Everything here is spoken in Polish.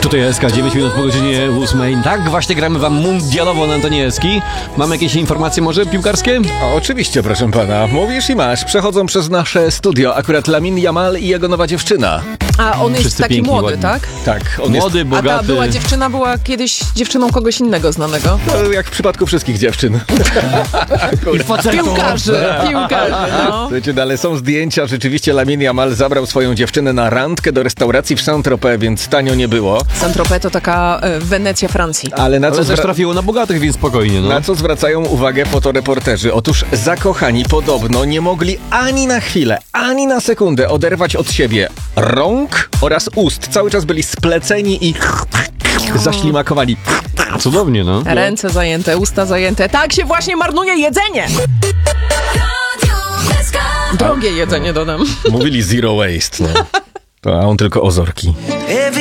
Tutaj SK, 9 minut po godzinie 8. Tak, właśnie gramy wam mundialowo na antenie Eski. Mamy jakieś informacje może piłkarskie? Oczywiście, proszę pana. Mówisz i masz. Przechodzą przez nasze studio akurat Lamine Yamal i jego nowa dziewczyna. A on jest Wszyscy taki piękni, młody, ładni. tak? Tak, on Młody, A ta bogaty. była dziewczyna była kiedyś dziewczyną kogoś innego znanego. jest jak w przypadku wszystkich dziewczyn. I facetów. Piłkarzy, no. Słuchajcie, no, ale są zdjęcia. Rzeczywiście Lamine Yamal zabrał swoją dziewczynę na randkę do restauracji w Saint-Tropez, więc tanio nie było. Saint-Tropez to taka Wenecja Francji. Ale na co, Ale też trafiło na bogatych, więc spokojnie, no. na co zwracają uwagę fotoreporterzy? Otóż zakochani podobno nie mogli ani na chwilę, ani na sekundę oderwać od siebie rąk oraz ust. Cały czas byli spleceni i zaślimakowali. Cudownie, no. Ręce zajęte, usta zajęte. Tak się właśnie marnuje jedzenie! Drogie jedzenie dodam. Mówili zero waste, no. A on tylko ozorki.